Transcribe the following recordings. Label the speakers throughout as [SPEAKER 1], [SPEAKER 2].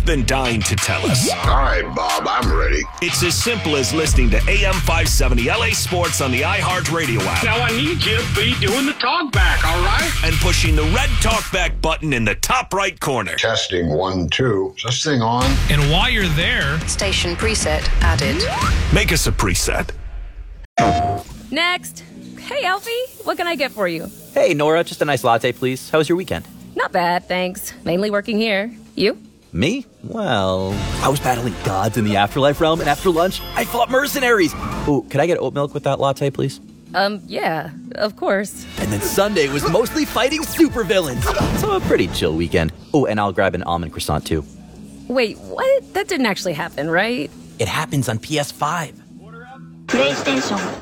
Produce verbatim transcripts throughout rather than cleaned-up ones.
[SPEAKER 1] been dying to tell us.
[SPEAKER 2] All right, Bob, I'm ready.
[SPEAKER 1] It's as simple as listening to A M five seventy L A Sports on the iHeartRadio app.
[SPEAKER 3] Now I need you to be doing the talk back, all right?
[SPEAKER 1] And pushing the red talkback button in the top right corner.
[SPEAKER 2] Testing one, two. Is this thing on?
[SPEAKER 4] And while you're there,
[SPEAKER 5] station preset added.
[SPEAKER 1] Make us a preset.
[SPEAKER 6] Next. Hey, Alfie, what can I get for you?
[SPEAKER 7] Hey, Nora, just a nice latte, please. How was your weekend?
[SPEAKER 6] Not bad, thanks. Mainly working here. You?
[SPEAKER 7] Me? Well, I was battling gods in the afterlife realm, and after lunch, I fought mercenaries. Ooh, could I get oat milk with that latte, please?
[SPEAKER 6] Um, yeah, of course.
[SPEAKER 7] And then Sunday was mostly fighting supervillains. So a pretty chill weekend. Oh, and I'll grab an almond croissant, too.
[SPEAKER 6] Wait, what? That didn't actually happen, right?
[SPEAKER 7] It happens on P S five.
[SPEAKER 8] PlayStation.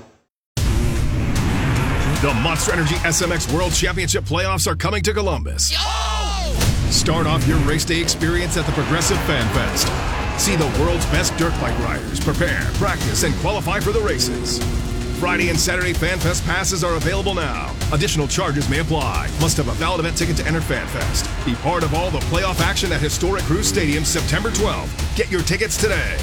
[SPEAKER 9] The Monster Energy S M X World Championship playoffs are coming to Columbus. Yo! Start off your race day experience at the Progressive Fan Fest. See the world's best dirt bike riders prepare, practice, and qualify for the races. Friday and Saturday Fan Fest passes are available now. Additional charges may apply. Must have a valid event ticket to enter Fan Fest. Be part of all the playoff action at historic Cruise Stadium September twelfth. Get your tickets today.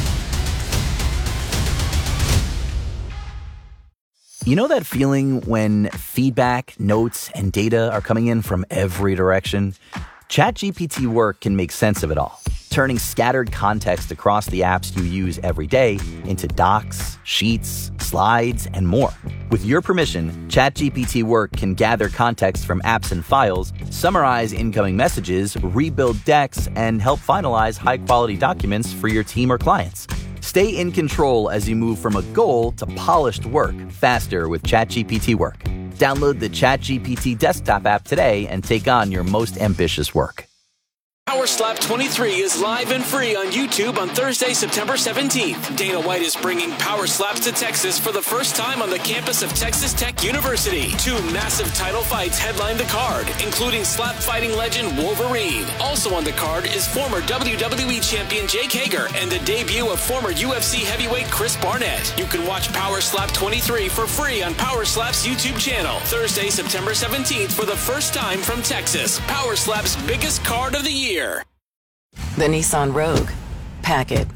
[SPEAKER 7] You know that feeling when feedback, notes, and data are coming in from every direction? ChatGPT Work can make sense of it all, turning scattered context across the apps you use every day into docs, sheets, slides, and more. With your permission, ChatGPT Work can gather context from apps and files, summarize incoming messages, rebuild decks, and help finalize high-quality documents for your team or clients. Stay in control as you move from a goal to polished work faster with ChatGPT Work. Download the ChatGPT desktop app today and take on your most ambitious work.
[SPEAKER 10] Power Slap twenty-three is live and free on YouTube on Thursday, September seventeenth. Dana White is bringing Power Slaps to Texas for the first time on the campus of Texas Tech University. Two massive title fights headline the card, including slap fighting legend Wolverine. Also on the card is former W W E champion Jake Hager and the debut of former U F C heavyweight Chris Barnett. You can watch Power Slap twenty-three for free on Power Slap's YouTube channel. Thursday, September seventeenth for the first time from Texas. Power Slap's biggest card of the year.
[SPEAKER 11] The Nissan Rogue. Pack it.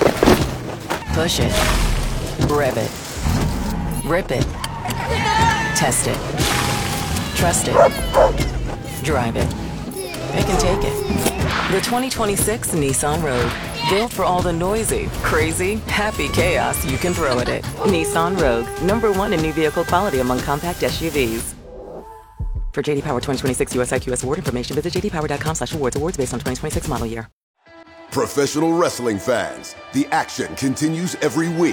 [SPEAKER 11] Push it. Rev it. Rip it. Test it. Trust it. Drive it. Pick and take it. The twenty twenty-six Nissan Rogue. Built for all the noisy, crazy, happy chaos you can throw at it. Nissan Rogue. Number one in new vehicle quality among compact S U Vs. For J D Power twenty twenty-six U S I Q S award information, visit j d power dot com slash awards. Awards based on twenty twenty-six model year.
[SPEAKER 12] Professional wrestling fans, the action continues every week.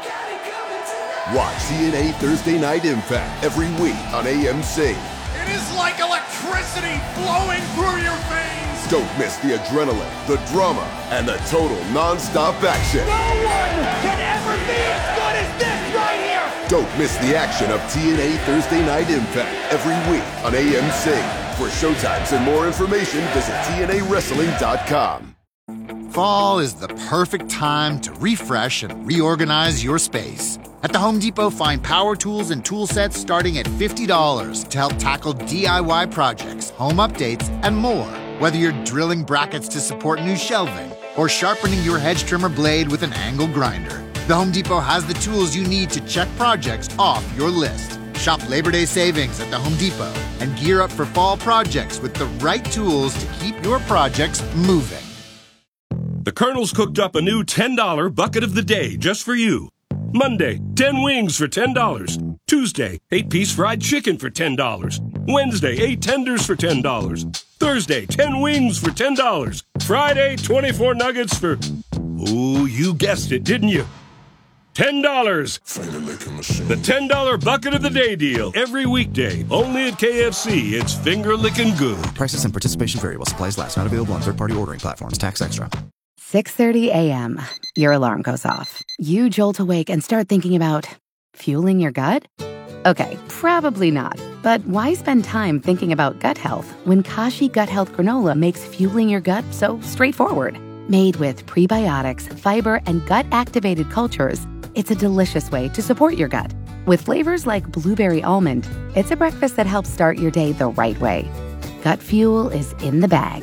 [SPEAKER 12] Watch T N A Thursday Night Impact every week on A M C.
[SPEAKER 13] It is like electricity flowing through your veins.
[SPEAKER 12] Don't miss the adrenaline, the drama, and the total non-stop action.
[SPEAKER 13] No one can ever be as good as this right here.
[SPEAKER 12] Don't miss the action of T N A Thursday Night Impact every week on A M C. For showtimes and more information, visit T N A wrestling dot com.
[SPEAKER 14] Fall is the perfect time to refresh and reorganize your space. At the Home Depot, find power tools and tool sets starting at fifty dollars to help tackle D I Y projects, home updates, and more. Whether you're drilling brackets to support new shelving or sharpening your hedge trimmer blade with an angle grinder, the Home Depot has the tools you need to check projects off your list. Shop Labor Day savings at the Home Depot and gear up for fall projects with the right tools to keep your projects moving.
[SPEAKER 15] The Colonel's cooked up a new ten dollar bucket of the day just for you. Monday, ten wings for ten dollars. Tuesday, eight piece fried chicken for ten dollars. Wednesday, eight tenders for ten dollars. Thursday, ten wings for ten dollars. Friday, twenty-four nuggets for... Ooh, you guessed it, didn't you? ten dollars. The ten dollar bucket of the day deal. Every weekday. Only at K F C. It's finger-licking good.
[SPEAKER 16] Prices and participation vary while supplies last. Not available on third-party ordering platforms. Tax extra.
[SPEAKER 17] six thirty a.m. Your alarm goes off. You jolt awake and start thinking about fueling your gut? Okay, probably not. But why spend time thinking about gut health when Kashi Gut Health Granola makes fueling your gut so straightforward? Made with prebiotics, fiber, and gut-activated cultures, it's a delicious way to support your gut. With flavors like blueberry almond, it's a breakfast that helps start your day the right way. Gut fuel is in the bag.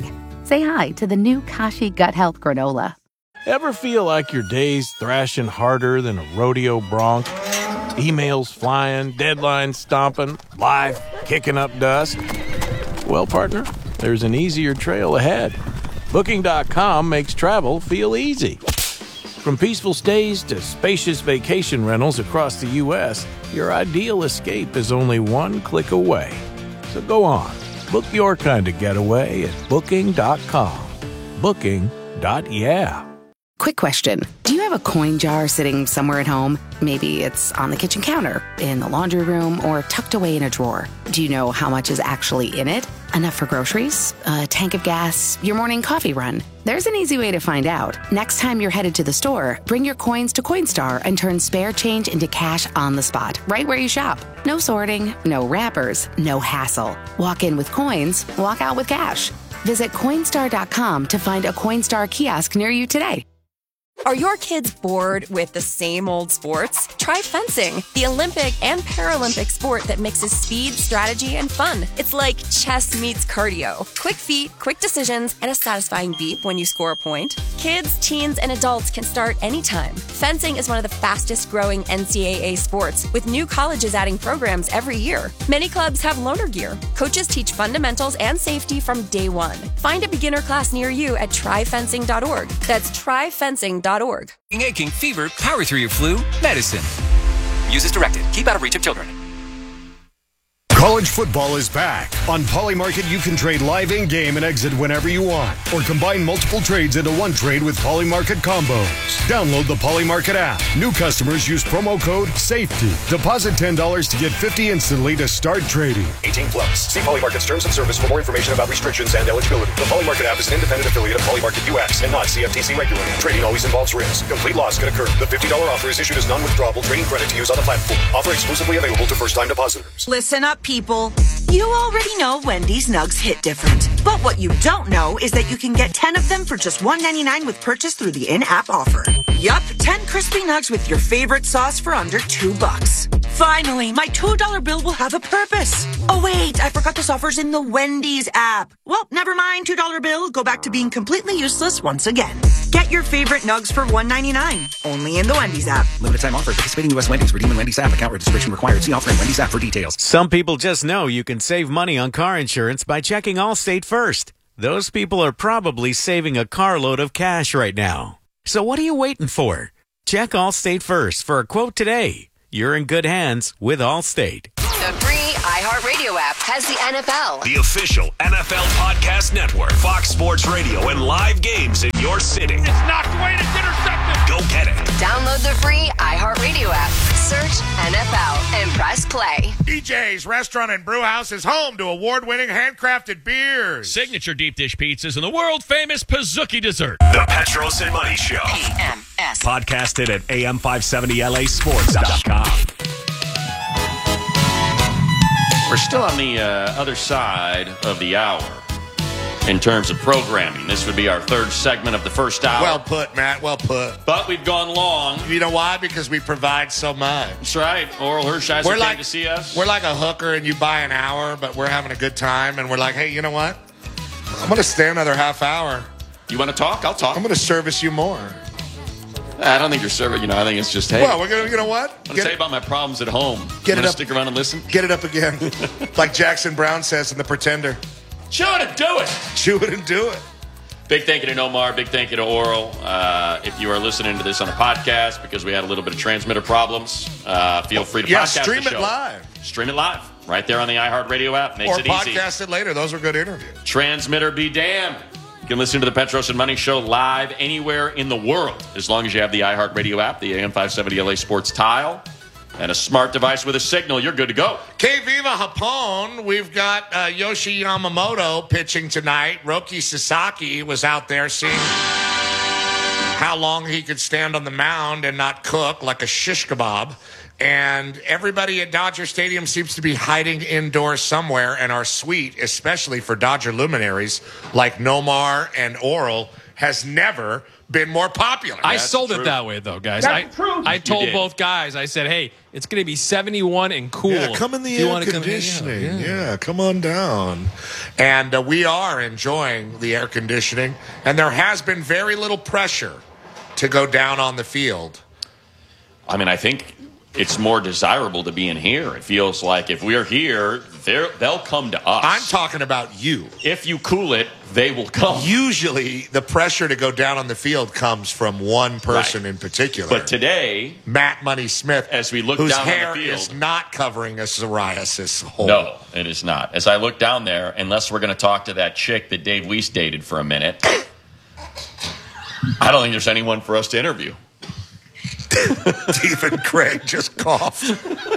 [SPEAKER 17] say hi to the new Kashi Gut Health Granola.
[SPEAKER 4] Ever feel like your day's thrashing harder than a rodeo bronc? Emails flying, deadlines stomping, life kicking up dust? Well, partner, there's an easier trail ahead. Booking dot com makes travel feel easy. From peaceful stays to spacious vacation rentals across the U S, your ideal escape is only one click away. So go on, book your kind of getaway at booking dot com. Booking. Yeah.
[SPEAKER 17] Quick question. Do you have a coin jar sitting somewhere at home? Maybe it's on the kitchen counter, in the laundry room, or tucked away in a drawer. Do you know how much is actually in it? Enough for groceries, a tank of gas, your morning coffee run? There's an easy way to find out. Next time you're headed to the store, bring your coins to Coinstar and turn spare change into cash on the spot, right where you shop. No sorting, no wrappers, no hassle. Walk in with coins, walk out with cash. Visit Coinstar dot com to find a Coinstar kiosk near you today.
[SPEAKER 18] Are your kids bored with the same old sports? Try fencing, the Olympic and Paralympic sport that mixes speed, strategy, and fun. It's like chess meets cardio. Quick feet, quick decisions, and a satisfying beep when you score a point. Kids, teens, and adults can start anytime. Fencing is one of the fastest growing N C double A sports, with new colleges adding programs every year. Many clubs have loaner gear. Coaches teach fundamentals and safety from day one. Find a beginner class near you at try fencing dot org. That's try fencing dot org.
[SPEAKER 19] Aching, fever, power through your flu, medicine. Use as directed. Keep out of reach of children.
[SPEAKER 9] College football is back. On Polymarket, you can trade live in-game and exit whenever you want, or combine multiple trades into one trade with Polymarket combos. Download the Polymarket app. New customers use promo code SAFETY. Deposit ten dollars to get fifty dollars instantly to start trading.
[SPEAKER 20] eighteen plus. See Polymarket's terms and service for more information about restrictions and eligibility. The Polymarket app is an independent affiliate of Polymarket U S and not C F T C regulated. Trading always involves risk. Complete loss can occur. The fifty dollars offer is issued as non-withdrawable trading credit to use on the platform. Offer exclusively available to first-time depositors.
[SPEAKER 21] Listen up, people. You already know Wendy's Nugs hit different. But what you don't know is that you can get ten of them for just one ninety-nine with purchase through the in-app offer. Yup, ten crispy nugs with your favorite sauce for under two bucks. Finally, my two dollar bill will have a purpose. Oh wait, I forgot this offer's in the Wendy's app. Well, never mind, two dollar bill. Go back to being completely useless once again. Get your favorite nugs for one ninety-nine. Only in the Wendy's app.
[SPEAKER 19] Limited time offer. Participating U S Wendy's. Redeem in Wendy's app. Account registration required. See offer in Wendy's app for details.
[SPEAKER 22] Some people just know you can save money on car insurance by checking Allstate first. Those people are probably saving a carload of cash right now. So what are you waiting for? Check Allstate first for a quote today. You're in good hands with Allstate.
[SPEAKER 5] The free iHeartRadio app has the N F L.
[SPEAKER 1] The official N F L podcast network, Fox Sports Radio, and live games in your city.
[SPEAKER 13] It's knocked away and it's intercepted.
[SPEAKER 1] Go get it.
[SPEAKER 5] Download the free iHeartRadio app. Search N F L and press play.
[SPEAKER 13] D J's Restaurant and Brew House is home to award-winning handcrafted beers,
[SPEAKER 23] signature deep dish pizzas, and the world-famous Pizookie dessert.
[SPEAKER 1] The Petros and Money Show.
[SPEAKER 5] P M S.
[SPEAKER 1] Podcasted at A M five seventy L A sports dot com.
[SPEAKER 24] We're still on the uh, other side of the hour in terms of programming. This would be our third segment of the first hour.
[SPEAKER 13] Well put, Matt. Well put.
[SPEAKER 24] But we've gone long.
[SPEAKER 13] You know why? Because we provide so much.
[SPEAKER 24] That's right. Oral Hershiser came
[SPEAKER 13] like,
[SPEAKER 24] to see us.
[SPEAKER 13] We're like a hooker, and you buy an hour, but we're having a good time, and we're like, hey, you know what? I'm going to stay another half hour.
[SPEAKER 24] You want to talk? I'll talk.
[SPEAKER 13] I'm going to service you more.
[SPEAKER 24] I don't think you're serving. You know, I think it's just, hey.
[SPEAKER 13] Well, we're gonna, you know what?
[SPEAKER 24] I'm going to tell you about my problems at home.
[SPEAKER 13] Get
[SPEAKER 24] you
[SPEAKER 13] it up.
[SPEAKER 24] Stick around and listen.
[SPEAKER 13] Get it up again. Like Jackson Brown says in The Pretender.
[SPEAKER 24] Chew it and do it.
[SPEAKER 13] Chew it and do it.
[SPEAKER 24] Big thank you to Nomar. Big thank you to Oral. Uh, if you are listening to this on a podcast because we had a little bit of transmitter problems, uh, feel free to
[SPEAKER 13] yeah,
[SPEAKER 24] podcast
[SPEAKER 13] stream
[SPEAKER 24] the
[SPEAKER 13] it
[SPEAKER 24] show.
[SPEAKER 13] live.
[SPEAKER 24] Stream it live. Right there on the iHeartRadio app. Makes
[SPEAKER 13] or
[SPEAKER 24] it easy.
[SPEAKER 13] Or podcast it later. Those were good interviews.
[SPEAKER 24] Transmitter be damned. You can listen to the Petros and Money Show live anywhere in the world as long as you have the iHeartRadio app, the A M five seventy L A Sports tile, and a smart device with a signal. You're good to go.
[SPEAKER 13] Que viva Japón. We've got uh, Yoshi Yamamoto pitching tonight. Roki Sasaki was out there seeing how long he could stand on the mound and not cook like a shish kebab. And everybody at Dodger Stadium seems to be hiding indoors somewhere, and our suite, especially for Dodger luminaries like Nomar and Oral, has never been more popular.
[SPEAKER 2] I
[SPEAKER 13] That's
[SPEAKER 2] sold
[SPEAKER 13] true.
[SPEAKER 2] it that way, though, guys.
[SPEAKER 13] That's
[SPEAKER 2] I,
[SPEAKER 13] true.
[SPEAKER 2] I
[SPEAKER 13] You
[SPEAKER 2] told
[SPEAKER 13] did.
[SPEAKER 2] both guys, I said, hey, it's going to be seventy-one and cool.
[SPEAKER 3] Yeah, come in the
[SPEAKER 2] If you
[SPEAKER 3] air
[SPEAKER 2] wanna come hang out.
[SPEAKER 3] conditioning.
[SPEAKER 2] Yeah.
[SPEAKER 3] Yeah. come on down.
[SPEAKER 13] And uh, we are enjoying the air conditioning, and there has been very little pressure to go down on the field.
[SPEAKER 24] I mean, I think it's more desirable to be in here. It feels like if we're here, they're, they'll come to us.
[SPEAKER 13] I'm talking about you.
[SPEAKER 24] If you cool it, they will come.
[SPEAKER 13] Usually, the pressure to go down on the field comes from one person
[SPEAKER 24] Right.
[SPEAKER 13] in particular.
[SPEAKER 24] But today,
[SPEAKER 13] Matt Money Smith,
[SPEAKER 24] as we look
[SPEAKER 13] whose
[SPEAKER 24] down
[SPEAKER 13] hair
[SPEAKER 24] on the field,
[SPEAKER 13] is not covering a psoriasis hole.
[SPEAKER 24] no, it is not. As I look down there, unless we're going to talk to that chick that Dave Weiss dated for a minute, I don't think there's anyone for us to interview.
[SPEAKER 13] Stephen Craig just coughed.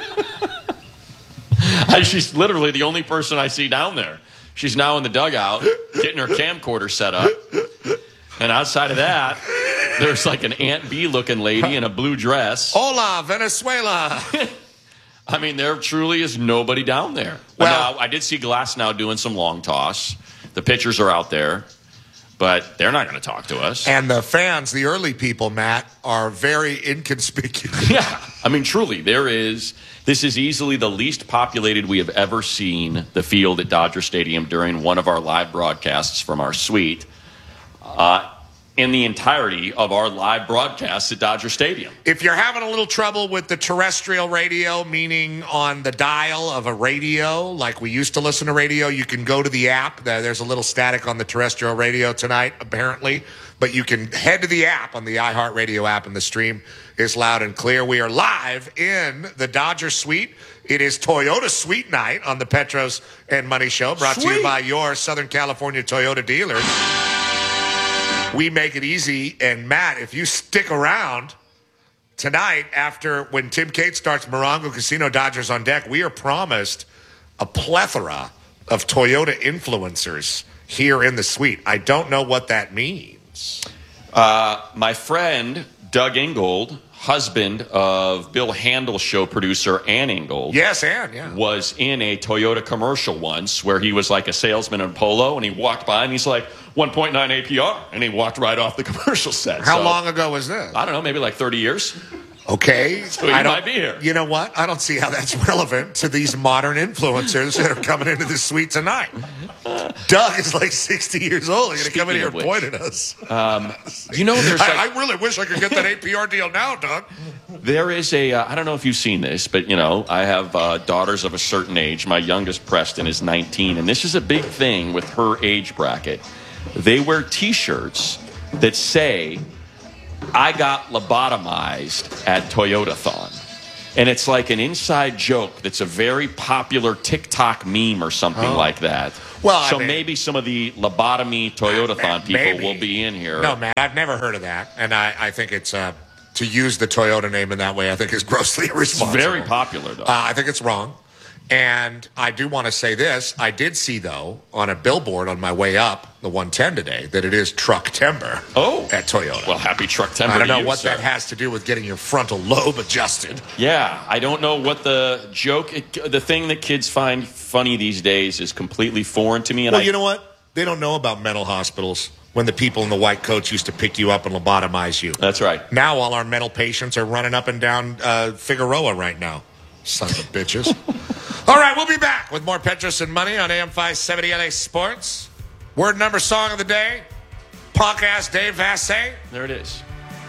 [SPEAKER 24] I, she's literally the only person I see down there. She's now in the dugout getting her camcorder set up. And outside of that, there's like an Aunt Bee looking lady in a blue dress.
[SPEAKER 13] Hola, Venezuela.
[SPEAKER 24] I mean, there truly is nobody down there.
[SPEAKER 13] Well-
[SPEAKER 24] now, I did see Glass now doing some long toss. The pitchers are out there, but they're not going to talk to us.
[SPEAKER 13] And the fans, the early people, Matt, are very inconspicuous.
[SPEAKER 24] Yeah. I mean, truly, there is. This is easily the least populated we have ever seen the field at Dodger Stadium during one of our live broadcasts from our suite. Uh, in the entirety of our live broadcasts at Dodger Stadium.
[SPEAKER 13] If you're having a little trouble with the terrestrial radio, meaning on the dial of a radio, like we used to listen to radio, you can go to the app. There's a little static on the terrestrial radio tonight, apparently. But you can head to the app on the iHeartRadio app, and the stream is loud and clear. We are live in the Dodger Suite. It is Toyota Suite Night on the Petros and Money Show, brought to you
[SPEAKER 3] Sweet.
[SPEAKER 13] by your Southern California Toyota dealers. We make it easy. And, Matt, if you stick around tonight after when Tim Cates starts Morongo Casino Dodgers on Deck, we are promised a plethora of Toyota influencers here in the suite. I don't know what that means.
[SPEAKER 24] Uh, my friend, Doug Ingold, husband of Bill Handel show producer Ann Ingold.
[SPEAKER 13] Yes, Ann, yeah.
[SPEAKER 24] Was in a Toyota commercial once where he was like a salesman in polo, and he walked by and he's like, one point nine A P R, and he walked right off the commercial set.
[SPEAKER 13] How
[SPEAKER 24] So,
[SPEAKER 13] long ago was this?
[SPEAKER 24] I don't know, maybe like thirty years.
[SPEAKER 13] Okay.
[SPEAKER 24] So he
[SPEAKER 13] I don't,
[SPEAKER 24] might be here.
[SPEAKER 13] You know what? I don't see how that's relevant to these modern influencers that are coming into the suite tonight. Doug is like sixty years old. He's going to come in here and
[SPEAKER 24] Speaking
[SPEAKER 13] point
[SPEAKER 24] of
[SPEAKER 13] at us.
[SPEAKER 24] Um, you know, there's like,
[SPEAKER 13] I, I really wish I could get that A P R deal now, Doug.
[SPEAKER 24] There is a, uh, I don't know if you've seen this, but, you know, I have uh, daughters of a certain age. My youngest, Preston, is nineteen, and this is a big thing with her age bracket. They wear T-shirts that say, I got lobotomized at Toyotathon. And it's like an inside joke that's a very popular TikTok meme or something
[SPEAKER 13] Oh.
[SPEAKER 24] like that.
[SPEAKER 13] Well, I
[SPEAKER 24] so
[SPEAKER 13] mean-
[SPEAKER 24] maybe some of the lobotomy Toyotathon people
[SPEAKER 13] Maybe.
[SPEAKER 24] will be in here.
[SPEAKER 13] No, man, I've never heard of that. And I, I think it's, uh, to use the Toyota name in that way, I think is grossly
[SPEAKER 24] It's
[SPEAKER 13] irresponsible.
[SPEAKER 24] very popular, though.
[SPEAKER 13] Uh, I think it's wrong. And I do want to say this. I did see, though, on a billboard on my way up, the one ten today, that it is Truck Timber
[SPEAKER 24] oh.
[SPEAKER 13] at Toyota.
[SPEAKER 24] Well, happy Truck Timber
[SPEAKER 13] I don't
[SPEAKER 24] to
[SPEAKER 13] know
[SPEAKER 24] you,
[SPEAKER 13] what
[SPEAKER 24] sir.
[SPEAKER 13] that has to do with getting your frontal lobe adjusted.
[SPEAKER 24] Yeah, I don't know what the joke, it, the thing that kids find funny these days is completely foreign to me. And
[SPEAKER 13] Well,
[SPEAKER 24] I,
[SPEAKER 13] you know what? They don't know about mental hospitals when the people in the white coats used to pick you up and lobotomize you.
[SPEAKER 24] That's right.
[SPEAKER 13] Now all our mental patients are running up and down uh, Figueroa right now. Sons of bitches. All right, we'll be back with more Petros and Money on A M five seventy L A Sports. Word number song of the day. Podcast Dave Vassay.
[SPEAKER 24] There it is.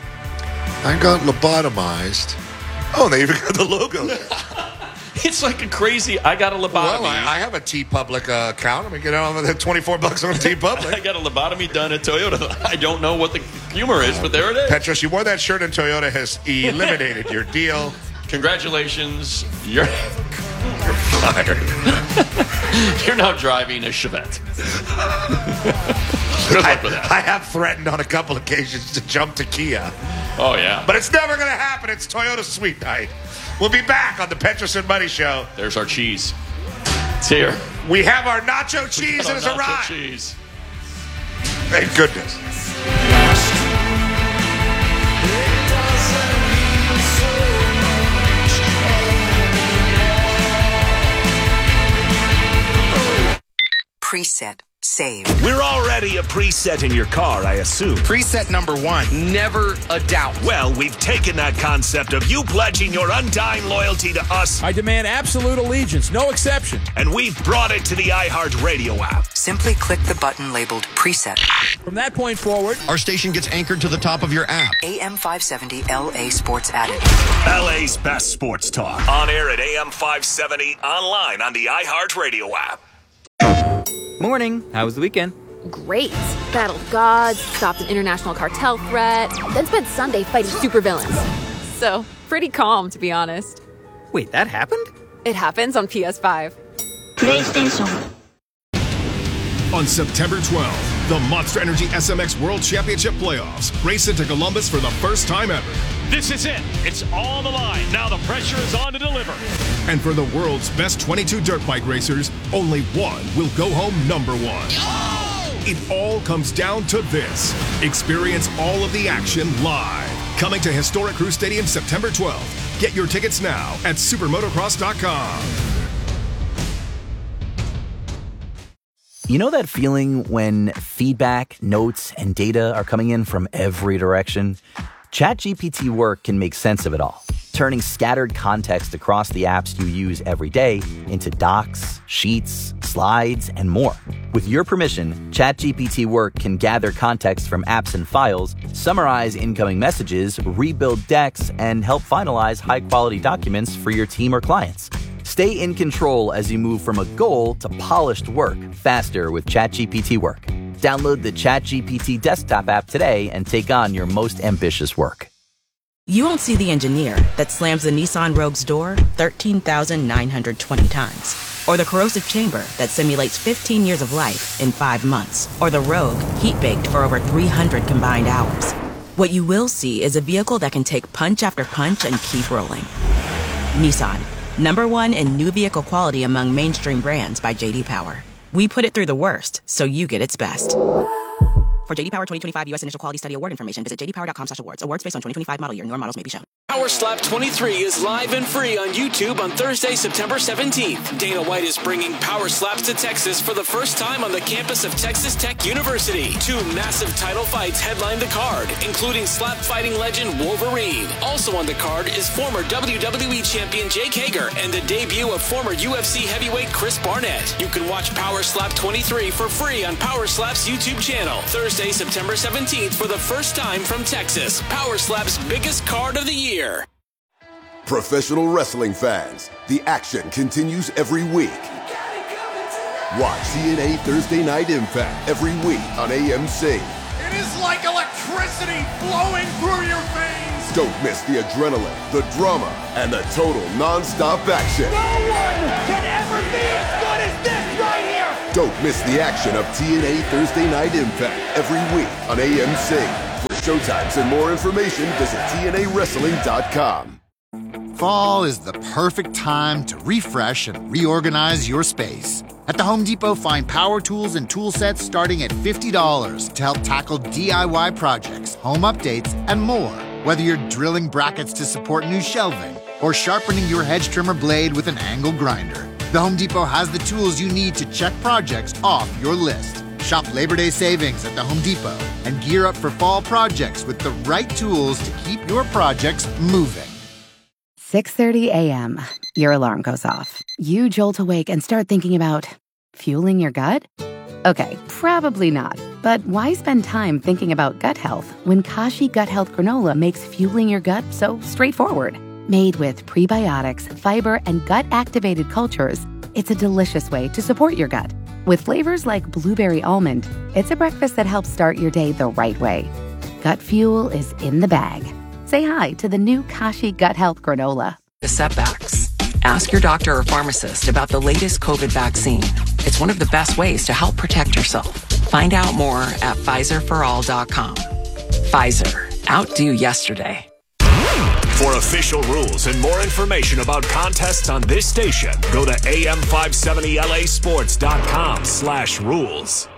[SPEAKER 3] I got lobotomized.
[SPEAKER 13] Oh, and they even got the logo.
[SPEAKER 24] It's like a crazy, I got a lobotomy.
[SPEAKER 13] Well, I, I have a T-Public uh, account. Let me get on with the twenty-four bucks on T-Public.
[SPEAKER 24] I got a lobotomy done at Toyota. I don't know what the humor is, but there it is.
[SPEAKER 13] Petros, you wore that shirt and Toyota has eliminated your deal.
[SPEAKER 24] Congratulations. You're, you're fired. You're now driving a Chevette. Good luck with that.
[SPEAKER 13] I have threatened on a couple occasions to jump to Kia.
[SPEAKER 24] Oh, yeah.
[SPEAKER 13] But it's never going to happen. It's Toyota Sweet Night. We'll be back on the Petros and Money Show.
[SPEAKER 24] There's our cheese. It's here.
[SPEAKER 13] We have our nacho cheese
[SPEAKER 24] Our
[SPEAKER 13] and it's
[SPEAKER 24] nacho
[SPEAKER 13] arrived.
[SPEAKER 24] cheese.
[SPEAKER 13] Thank goodness.
[SPEAKER 21] Preset.
[SPEAKER 6] save.
[SPEAKER 1] We're already a preset in your car, I assume.
[SPEAKER 7] Preset number one, never a doubt.
[SPEAKER 1] Well, we've taken that concept of you pledging your undying loyalty to us.
[SPEAKER 2] I demand absolute allegiance, no exception.
[SPEAKER 1] And we've brought it to the iHeartRadio app.
[SPEAKER 6] Simply click the button labeled Preset.
[SPEAKER 2] From that point forward,
[SPEAKER 7] our station gets anchored to the top of your app.
[SPEAKER 6] A M five seventy L A Sports added.
[SPEAKER 1] L A's best sports talk. On air at A M five seventy, online on the iHeartRadio app.
[SPEAKER 8] Morning. How was the weekend?
[SPEAKER 10] Great. Battled gods, stopped an international cartel threat, then spent Sunday fighting supervillains. So, pretty calm, to be honest.
[SPEAKER 8] Wait, that happened?
[SPEAKER 10] It happens on P S five.
[SPEAKER 9] PlayStation. On September twelfth, the Monster Energy S M X World Championship Playoffs race into Columbus for the first time ever.
[SPEAKER 23] This is it. It's on the line. Now the pressure is on to deliver.
[SPEAKER 9] And for the world's best twenty-two dirt bike racers, only one will go home number one. It all comes down to this. Experience all of the action live. Coming to historic Crew Stadium September twelfth. Get your tickets now at supermotocross dot com.
[SPEAKER 25] You know that feeling when feedback, notes, and data are coming in from every direction? ChatGPT Work can make sense of it all, turning scattered context across the apps you use every day into docs, sheets, slides, and more. With your permission, ChatGPT Work can gather context from apps and files, summarize incoming messages, rebuild decks, and help finalize high-quality documents for your team or clients. Stay in control as you move from a goal to polished work faster with ChatGPT Work. Download the ChatGPT desktop app today and take on your most ambitious work.
[SPEAKER 26] You won't see the engineer that slams the Nissan Rogue's door thirteen thousand nine hundred twenty times. Or the corrosive chamber that simulates fifteen years of life in five months. Or the Rogue heat-baked for over three hundred combined hours. What you will see is a vehicle that can take punch after punch and keep rolling. Nissan. Number one in new vehicle quality among mainstream brands by J D Power. We put it through the worst, so you get its best. For J D Power twenty twenty-five U S Initial Quality Study Award information, visit j d power dot com slash awards. Awards based on twenty twenty-five model year. Newer models may be shown.
[SPEAKER 23] Power Slap twenty-three is live and free on YouTube on Thursday, September seventeenth. Dana White is bringing Power Slaps to Texas for the first time on the campus of Texas Tech University. Two massive title fights headline the card, including slap fighting legend Wolverine. Also on the card is former W W E champion Jake Hager and the debut of former U F C heavyweight Chris Barnett. You can watch Power Slap twenty-three for free on Power Slap's YouTube channel. Thursday, September seventeenth for the first time from Texas. Power Slap's biggest card of the year.
[SPEAKER 12] Professional wrestling fans, the action continues every week. Watch T N A Thursday Night Impact every week on A M C.
[SPEAKER 27] It is like electricity flowing through your veins.
[SPEAKER 12] Don't miss the adrenaline, the drama, and the total non-stop action.
[SPEAKER 27] No one can ever be as good as this right here.
[SPEAKER 12] Don't miss the action of T N A Thursday Night Impact every week on A M C. For showtimes and more information, visit T N A wrestling dot com.
[SPEAKER 14] Fall is the perfect time to refresh and reorganize your space. At the Home Depot, find power tools and tool sets starting at fifty dollars to help tackle D I Y projects, home updates, and more. Whether you're drilling brackets to support new shelving or sharpening your hedge trimmer blade with an angle grinder, the Home Depot has the tools you need to check projects off your list. Shop Labor Day savings at the Home Depot and gear up for fall projects with the right tools to keep your projects moving.
[SPEAKER 17] six thirty a.m. Your alarm goes off. You jolt awake and start thinking about fueling your gut? Okay, probably not. But why spend time thinking about gut health when Kashi Gut Health Granola makes fueling your gut so straightforward? Made with prebiotics, fiber, and gut-activated cultures, it's a delicious way to support your gut. With flavors like blueberry almond, it's a breakfast that helps start your day the right way. Gut fuel is in the bag. Say hi to the new Kashi Gut Health Granola.
[SPEAKER 6] The setbacks. Ask your doctor or pharmacist about the latest COVID vaccine. It's one of the best ways to help protect yourself. Find out more at Pfizer for all dot com. Pfizer. Outdo yesterday.
[SPEAKER 1] For official rules and more information about contests on this station, go to A M five seventy L A sports dot com slash rules.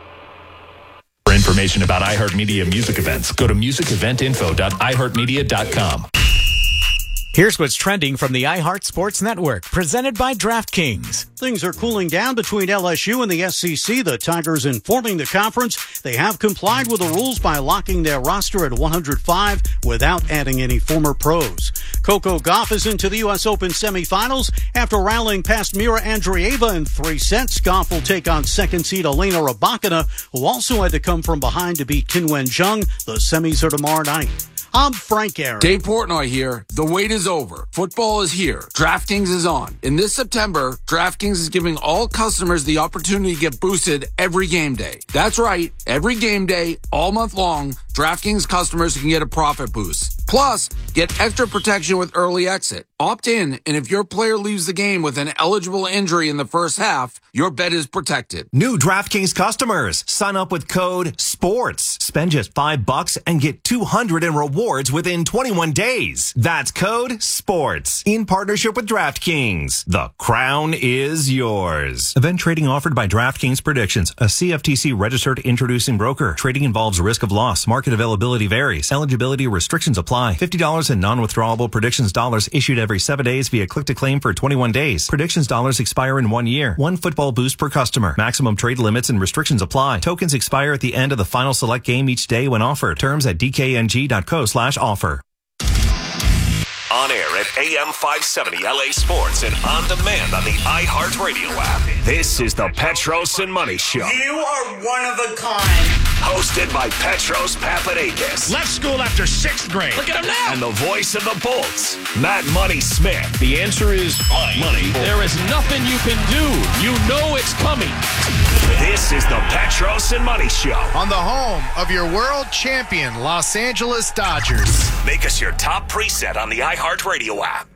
[SPEAKER 28] For information about iHeartMedia music events, go to music event info dot i heart media dot com.
[SPEAKER 4] Here's what's trending from the iHeart Sports Network, presented by DraftKings.
[SPEAKER 11] Things are cooling down between L S U and the S E C. The Tigers informing the conference they have complied with the rules by locking their roster at one hundred five without adding any former pros. Coco Gauff is into the U S Open semifinals after rallying past Mira Andreeva in three sets. Gauff will take on second seed Elena Rybakina, who also had to come from behind to beat Qinwen Zheng. The semis are tomorrow night. I'm Frank Aaron.
[SPEAKER 15] Dave Portnoy here. The wait is over. Football is here. DraftKings is on. In this September, DraftKings is giving all customers the opportunity to get boosted every game day. That's right. Every game day, all month long, DraftKings customers can get a profit boost. Plus, get extra protection with early exit. Opt in, and if your player leaves the game with an eligible injury in the first half, your bet is protected.
[SPEAKER 16] New DraftKings customers, sign up with code SPORTS. Spend just five bucks and get two hundred in rewards within twenty-one days. That's code SPORTS. In partnership with DraftKings. The crown is yours. Event trading offered by DraftKings Predictions, a C F T C registered introducing broker. Trading involves risk of loss. Market availability varies. Eligibility restrictions apply. fifty dollars in non-withdrawable predictions dollars issued every seven days via click to claim for twenty-one days. Predictions dollars expire in one year. One football boost per customer. Maximum trade limits and restrictions apply. Tokens expire at the end of the final select game each day when offered. Terms at d k n g dot co slash offer.
[SPEAKER 1] On air at A M five seventy L A Sports and on demand on the iHeartRadio app. This is the Petros and Money Show.
[SPEAKER 18] You are one of a kind.
[SPEAKER 1] Hosted by Petros Papadakis.
[SPEAKER 19] Left school after sixth grade.
[SPEAKER 1] Look at him now. And the voice of the Bolts, Matt Money Smith.
[SPEAKER 19] The answer is money. money.
[SPEAKER 2] There is nothing you can do. You know it's coming.
[SPEAKER 1] This is the Petros and Money Show.
[SPEAKER 19] On the home of your world champion, Los Angeles Dodgers.
[SPEAKER 1] Make us your top preset on the iHeartRadio app.